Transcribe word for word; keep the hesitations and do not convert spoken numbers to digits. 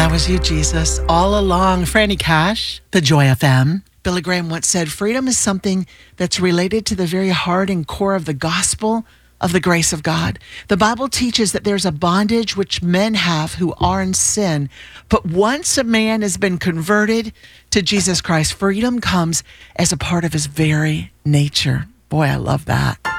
That was you, Jesus, all along. Franny Cash, The Joy F M. Billy Graham once said, freedom is something that's related to the very heart and core of the gospel of the grace of God. The Bible teaches that there's a bondage which men have who are in sin. But once a man has been converted to Jesus Christ, freedom comes as a part of his very nature. Boy, I love that.